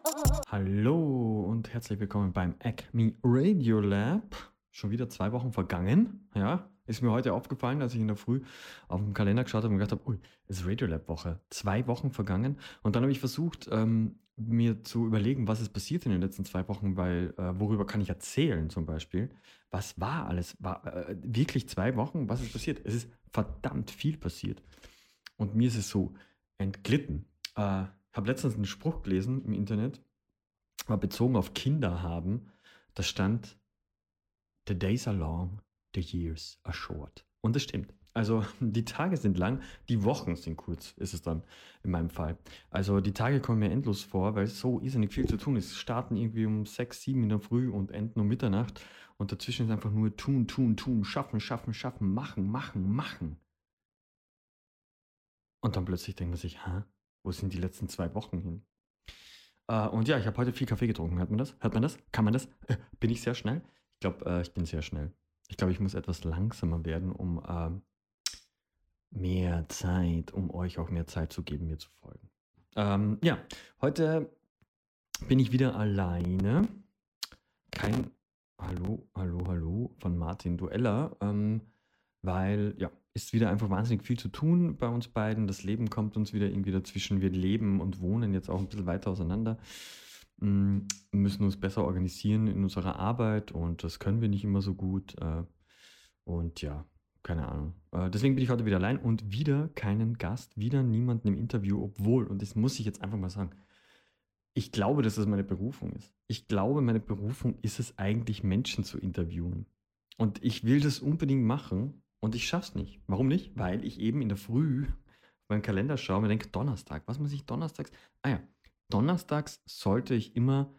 Hallo und herzlich willkommen beim Acme Radio Lab. Schon wieder 2 Wochen vergangen. Ja, ist mir heute aufgefallen, als ich in der Früh auf den Kalender geschaut habe und gedacht habe, ui, es ist Radio Lab Woche. 2 Wochen vergangen. Und dann habe ich versucht, mir zu überlegen, was ist passiert in den letzten 2 Wochen, weil worüber kann ich erzählen zum Beispiel? Was war alles? War wirklich 2 Wochen? Was ist passiert? Es ist verdammt viel passiert. Und mir ist es so entglitten. Ich habe letztens einen Spruch gelesen im Internet, war bezogen auf Kinder haben. Da stand, the days are long, the years are short. Und das stimmt. Also die Tage sind lang, die Wochen sind kurz, ist es dann in meinem Fall. Also die Tage kommen mir endlos vor, weil so irrsinnig viel zu tun ist. Starten irgendwie um 6, 7 in der Früh und enden um Mitternacht. Und dazwischen ist einfach nur tun, tun, tun, schaffen, schaffen, schaffen, machen, machen, machen. Und dann plötzlich denkt man sich, hä, wo sind die letzten 2 Wochen hin? Und ja, ich habe heute viel Kaffee getrunken. Hört man das? Hört man das? Kann man das? Bin ich sehr schnell? Ich glaube, ich bin sehr schnell. Ich glaube, ich muss etwas langsamer werden, um mehr Zeit, um euch auch mehr Zeit zu geben, mir zu folgen. Ja, heute bin ich wieder alleine. Kein Hallo, hallo, hallo von Martin Dueller, weil ja, ist wieder einfach wahnsinnig viel zu tun bei uns beiden. Das Leben kommt uns wieder irgendwie dazwischen. Wir leben und wohnen jetzt auch ein bisschen weiter auseinander. Müssen uns besser organisieren in unserer Arbeit und das können wir nicht immer so gut. Und ja, keine Ahnung. Deswegen bin ich heute wieder allein und wieder keinen Gast, wieder niemanden im Interview, obwohl, und das muss ich jetzt einfach mal sagen, ich glaube, dass das meine Berufung ist. Ich glaube, meine Berufung ist es eigentlich, Menschen zu interviewen. Und ich will das unbedingt machen und ich schaff's nicht. Warum nicht? Weil ich eben in der Früh auf meinen Kalender schaue und mir denke, Donnerstag, was muss ich donnerstags? Ah ja, donnerstags sollte ich immer